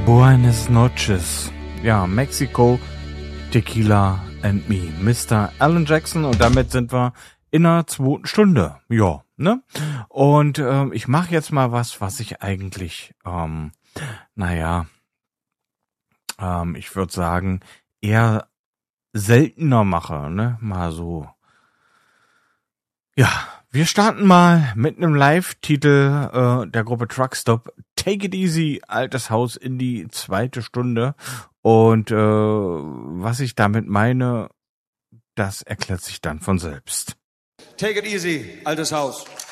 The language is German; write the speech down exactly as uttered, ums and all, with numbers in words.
Buenas noches. Ja, Mexico, Tequila and me. Mister Alan Jackson, und damit sind wir in der zweiten Stunde. Ja, ne? Und ähm, ich mache jetzt mal was, was ich eigentlich, ähm, naja, ähm, ich würde sagen, eher seltener mache, ne? Mal so. Ja, wir starten mal mit einem Live-Titel äh, der Gruppe Truckstop. Take It Easy, altes Haus, in die zweite Stunde. Und äh, was ich damit meine, das erklärt sich dann von selbst. Take It Easy, altes Haus.